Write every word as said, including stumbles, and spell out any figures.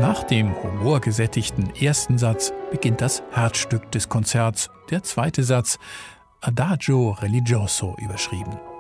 Nach dem humorgesättigten ersten Satz beginnt das Herzstück des Konzerts, der zweite Satz, Adagio religioso überschrieben.